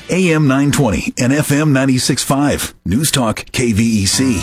AM 920 and FM 96.5. News Talk KVEC.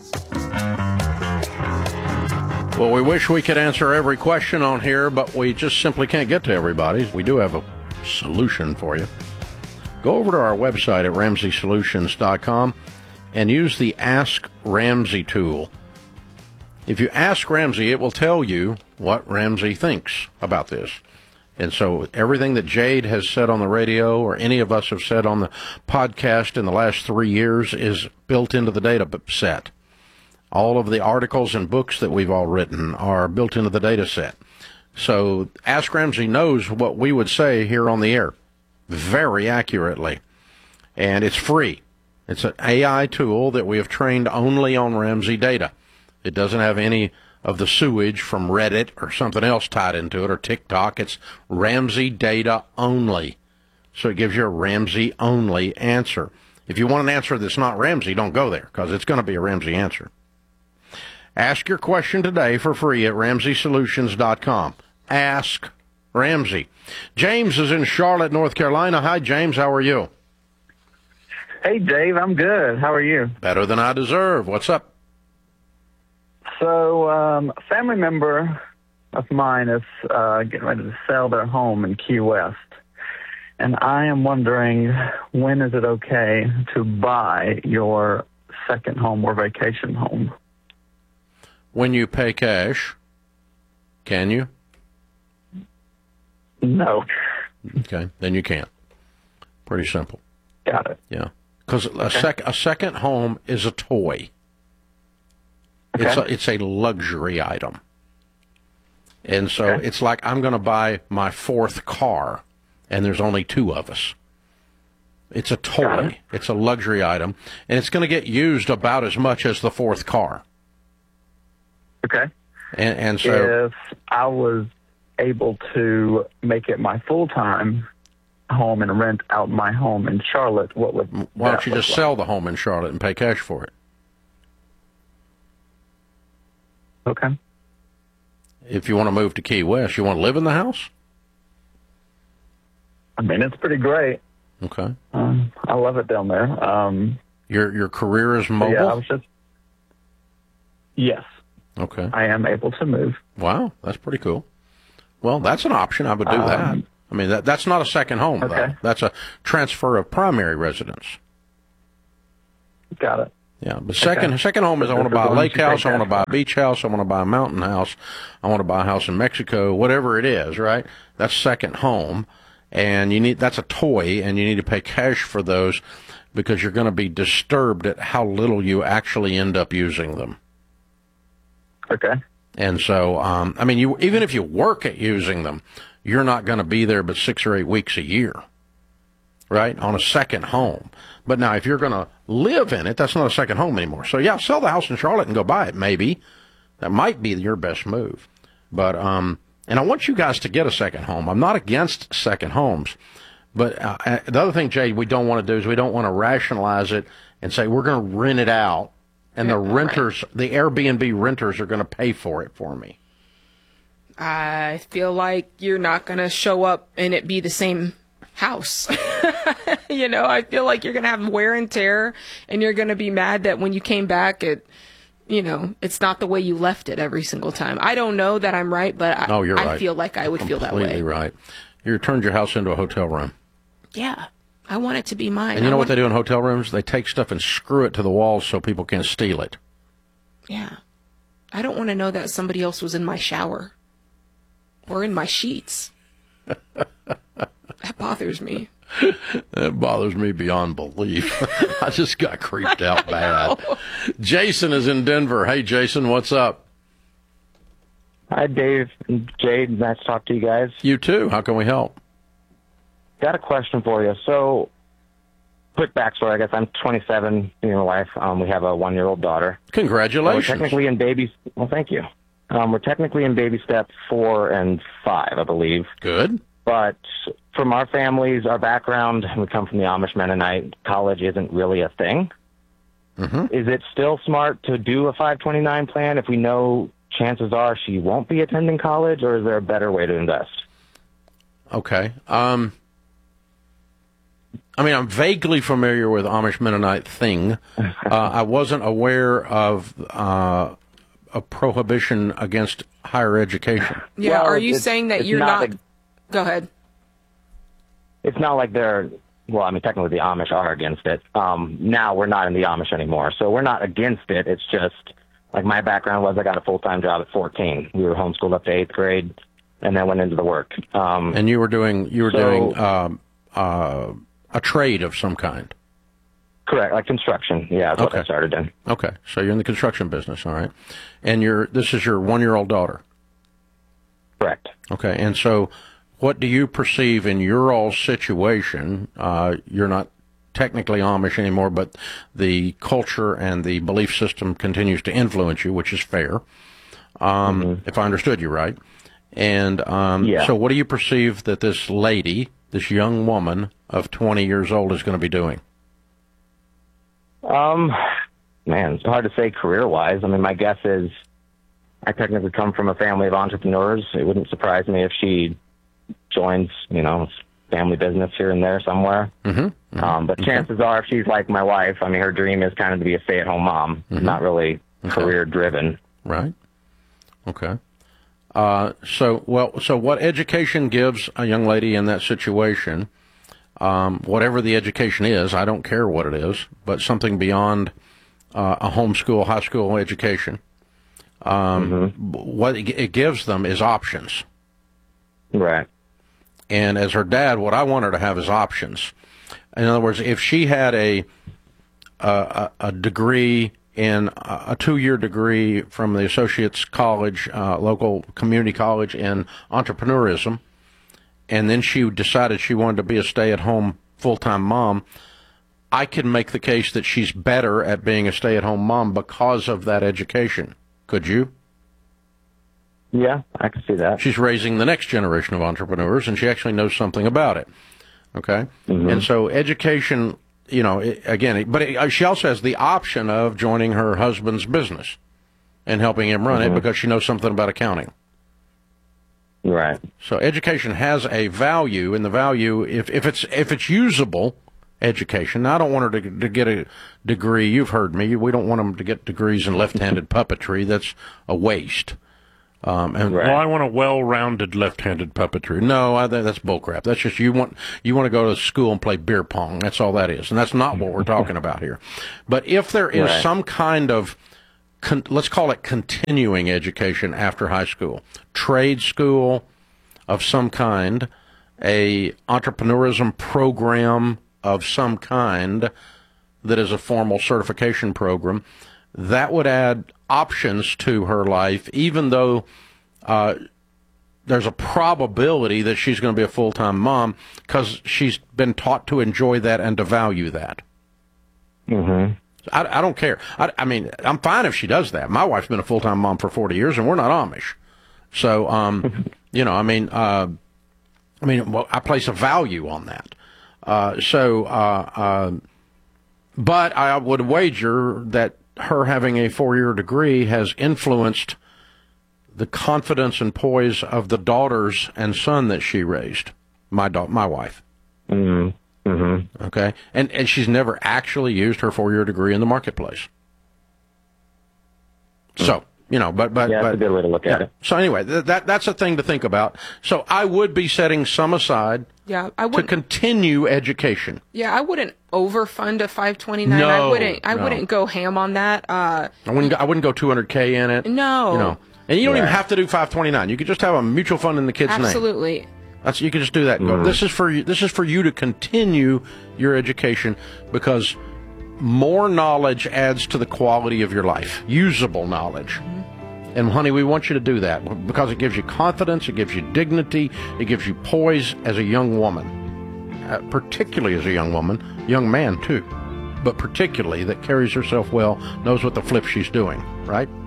Well, we wish we could answer every question on here, but we just simply can't get to everybody. We do have a solution for you. Go over to our website at RamseySolutions.com and use the Ask Ramsey tool. If you ask Ramsey, it will tell you what Ramsey thinks about this. And so everything that Jade has said on the radio or any of us have said on the podcast in the last 3 years is built into the data set. All of the articles and books that we've all written are built into the data set. So Ask Ramsey knows what we would say here on the air very accurately. And it's free. It's an AI tool that we have trained only on Ramsey data. It doesn't have any of the sewage from Reddit or something else tied into it or TikTok. It's Ramsey data only. So it gives you a Ramsey only answer. If you want an answer that's not Ramsey, don't go there because it's going to be a Ramsey answer. Ask your question today for free at RamseySolutions.com. Ask Ramsey. James is in Charlotte, North Carolina. Hi, James. How are you? Hey, Dave. I'm good. How are you? Better than I deserve. What's up? So, a family member of mine is getting ready to sell their home in Key West. And I am wondering, when is it okay to buy your second home or vacation home? When you pay cash. Can you? No. Okay, then you can't. Pretty simple. Got it. Yeah, because a second home is a toy. Okay. It's a luxury item. And so it's like I'm going to buy my fourth car, and there's only two of us. It's a toy. It's a luxury item, and it's going to get used about as much as the fourth car. Okay. And so if I was able to make it my full-time home and rent out my home in Charlotte, what would why don't you just sell the home in Charlotte and pay cash for it? Okay. If you want to move to Key West, you want to live in the house? I mean, it's pretty great. Okay. I love it down there. Your career is mobile? Yeah, Yes. Okay. I am able to move. Wow, that's pretty cool. Well, that's an option. I would do that. I mean, that's not a second home, though. That's a transfer of primary residence. Got it. Yeah, but second home is I want to buy a lake house, I want to buy a beach house, I want to buy a mountain house, I want to buy a house in Mexico, whatever it is, right? That's second home, and that's a toy, and you need to pay cash for those because you're going to be disturbed at how little you actually end up using them. Okay. And so, I mean, even if you work at using them, you're not going to be there but 6 or 8 weeks a year, right, on a second home. But now, if you're going to live in it, that's not a second home anymore. So, yeah, sell the house in Charlotte and go buy it, maybe. That might be your best move. But, and I want you guys to get a second home. I'm not against second homes. But the other thing, Jade, we don't want to do is we don't want to rationalize it and say we're going to rent it out, and the renters, the Airbnb renters are going to pay for it for me. I feel like you're not going to show up and it be the same house. You know, I feel like you're going to have wear and tear, and you're going to be mad that when you came back, it's not the way you left it every single time. I don't know that I'm right, but I feel like I would feel that way. Completely right. You turned your house into a hotel room. Yeah. I want it to be mine. And you know what they do in hotel rooms? They take stuff and screw it to the walls so people can't steal it. Yeah. I don't want to know that somebody else was in my shower or in my sheets. That bothers me. That bothers me beyond belief. I just got creeped out bad. Jason is in Denver. Hey, Jason, what's up? Hi, Dave and Jade. Nice to talk to you guys. You too. How can we help? Got a question for you. So, quick backstory. I guess I'm 27, me and my wife. We have a 1-year-old daughter. Congratulations. We're technically in baby. Well, thank you. We're technically in baby steps 4 and 5, I believe. Good. But from our families, our background, we come from the Amish Mennonite. College isn't really a thing. Mm-hmm. Is it still smart to do a 529 plan if we know chances are she won't be attending college, or is there a better way to invest? Okay. I mean, I'm vaguely familiar with Amish Mennonite thing. I wasn't aware of a prohibition against higher education. Yeah, Well, are you saying that you're not... Go ahead. It's not like they're, well, I mean, technically the Amish are against it. Now we're not in the Amish anymore, so we're not against it. It's just, like, my background was I got a full-time job at 14. We were homeschooled up to 8th grade, and then went into the work. And you were doing a trade of some kind. Correct, like construction. Yeah, that's what I started in. Okay, so you're in the construction business, all right. And this is your 1-year-old daughter. Correct. Okay, and so what do you perceive in your all situation? You're not technically Amish anymore, but the culture and the belief system continues to influence you, which is fair, if I understood you right. And so what do you perceive that this lady, this young woman of 20 years old, is going to be doing? Man, it's hard to say career-wise. I mean, my guess is I technically come from a family of entrepreneurs. It wouldn't surprise me if she joins, family business here and there somewhere. But chances are, if she's like my wife, I mean, her dream is kind of to be a stay-at-home mom, not really career-driven. Right. Okay. So what education gives a young lady in that situation, whatever the education is, I don't care what it is, but something beyond a homeschool, high school education, what it gives them is options. Right. And as her dad, what I want her to have is options. In other words, if she had a degree in a 2-year degree from the Associates College, local community college in entrepreneurism, and then she decided she wanted to be a stay-at-home full-time mom, I can make the case that she's better at being a stay-at-home mom because of that education. Could you? Yeah, I can see that. She's raising the next generation of entrepreneurs, and she actually knows something about it. Okay? And so education, she also has the option of joining her husband's business and helping him run it because she knows something about accounting. Right. So education has a value, and the value, if it's usable education. Now, I don't want her to get a degree. You've heard me. We don't want them to get degrees in left-handed puppetry. That's a waste. Well, I want a well-rounded left-handed puppetry. No, that's bullcrap. That's just you want to go to school and play beer pong. That's all that is, and that's not what we're talking about here. But if there is some kind of let's call it continuing education after high school, trade school of some kind, a entrepreneurism program of some kind that is a formal certification program, that would add options to her life, even though there's a probability that she's going to be a full-time mom because she's been taught to enjoy that and to value that. I don't care. I mean, I'm fine if she does that. My wife's been a full-time mom for 40 years, and we're not Amish. So, I place a value on that. But I would wager that her having a 4-year degree has influenced the confidence and poise of the daughters and son that she raised, my wife. Okay? And she's never actually used her 4-year degree in the marketplace. So, but that's a good way to look at it. So anyway, that's a thing to think about. So I would be setting some aside to continue education. Yeah, I wouldn't overfund a 529. I wouldn't go ham on that. I wouldn't go $200K in it. No. And you don't even have to do 529. You could just have a mutual fund in the kid's name. Absolutely. You can just do that. This is for you. This is for you to continue your education because more knowledge adds to the quality of your life. Usable knowledge. And honey, we want you to do that because it gives you confidence, it gives you dignity, it gives you poise as a young woman, particularly as a young woman, young man too, but particularly that carries herself well, knows what the flip she's doing, right?